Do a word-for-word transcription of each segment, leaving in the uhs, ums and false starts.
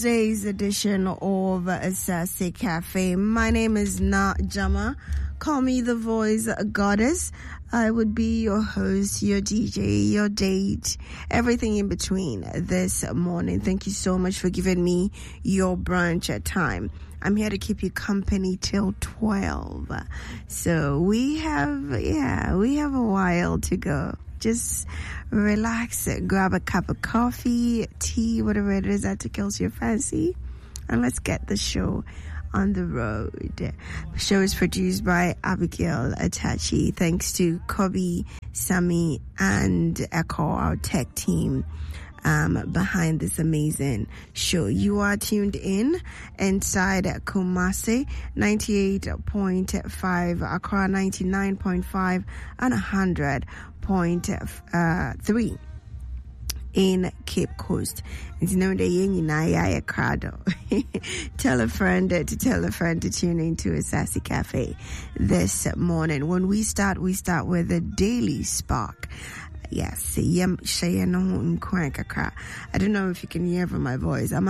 Tuesday's edition of Asase Cafe. My name is Na Jama. Call me the voice goddess. I would be your host, your D J, your date, everything in between this morning. Thank you so much for giving me your brunch time. I'm here to keep you company till twelve. So we have, yeah, we have a while to go. Just relax, grab a cup of coffee, tea, whatever it is that tickles your fancy, and let's get the show on the road. The show is produced by Abigail Atachi. Thanks to Kobe, Sami, and Echo, our tech team, um, behind this amazing show. You are tuned in inside Kumasi, ninety-eight point five, Accra ninety-nine point five, and one hundred point three in Cape Coast. It's known that crowd. Tell a friend to tell a friend to tune into Asase Cafe this morning. When we start, we start with a daily spark. Yes, I don't know if you can hear from my voice. And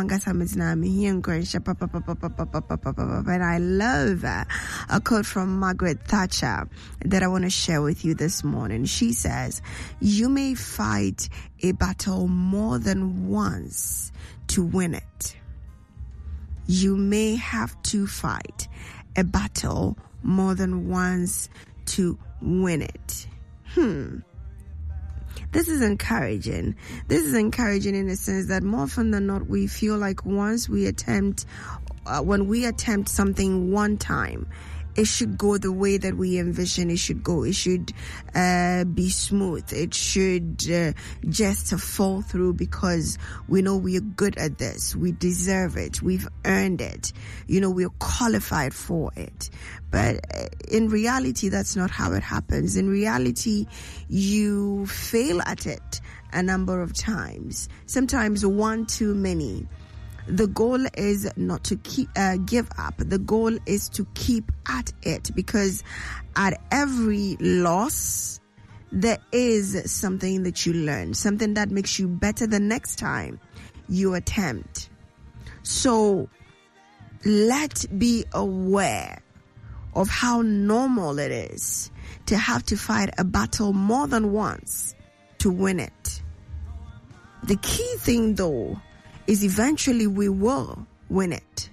I love a quote from Margaret Thatcher that I want to share with you this morning. She says, "You may fight a battle more than once to win it. You may have to fight a battle more than once to win it." Hmm. This is encouraging. This is encouraging in the sense that more often than not, we feel like once we attempt, uh, when we attempt something one time, it should go the way that we envision it should go. It should uh, be smooth. It should uh, just fall through because we know we are good at this. We deserve it. We've earned it. You know, we're qualified for it. But in reality, that's not how it happens. In reality, you fail at it a number of times, sometimes one too many. The goal is not to keep, uh, give up. The goal is to keep at it, because at every loss, there is something that you learn, something that makes you better the next time you attempt. So let's be aware of how normal it is to have to fight a battle more than once to win it. The key thing, though, is eventually we will win it.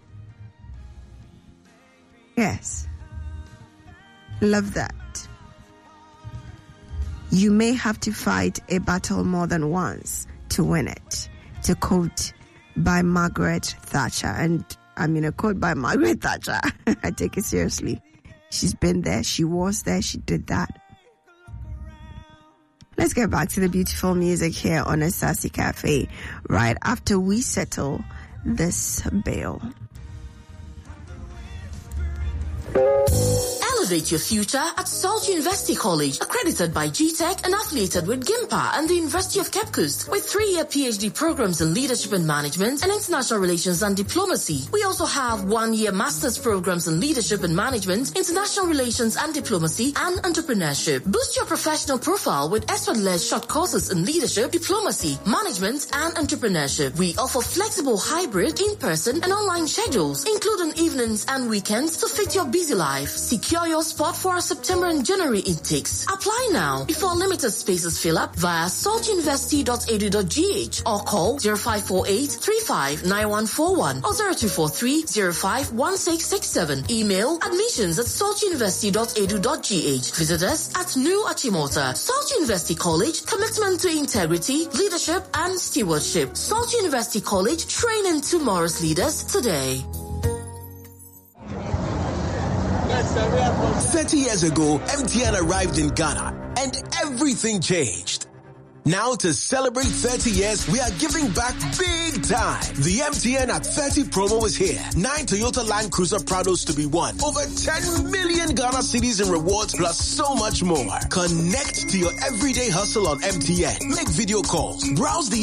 Yes. Love that. You may have to fight a battle more than once to win it. It's a quote by Margaret Thatcher. And I mean, a quote by Margaret Thatcher. I take it seriously. She's been there. She was there. She did that. Let's get back to the beautiful music here on Asase Cafe right after we settle this bill. Elevate your future at Salt University College, accredited by G TEC and affiliated with GIMPA and the University of Cape Coast, with three-year PhD programs in leadership and management and international relations and diplomacy. We also have one-year master's programs in leadership and management, international relations and diplomacy, and entrepreneurship. Boost your professional profile with expert-led short courses in leadership, diplomacy, management, and entrepreneurship. We offer flexible hybrid, in-person, and online schedules, including evenings and weekends to fit your busy life. Secure your spot for our September and January intakes. Apply now before limited spaces fill up via salt university dot e d u dot g h or call zero five four eight, three five nine one four one or zero two four three, zero five one six six seven. Email admissions at salt university dot e d u dot g h. Visit us at New Achimota. Salt University College, commitment to integrity, leadership, and stewardship. Salt University College, training tomorrow's leaders today. thirty years ago, M T N arrived in Ghana and everything changed. Now to celebrate thirty years, we are giving back big time. The M T N at thirty promo is here. Nine Toyota Land Cruiser Prados to be won. Over ten million Ghana cedis in rewards plus so much more. Connect to your everyday hustle on M T N. Make video calls. Browse the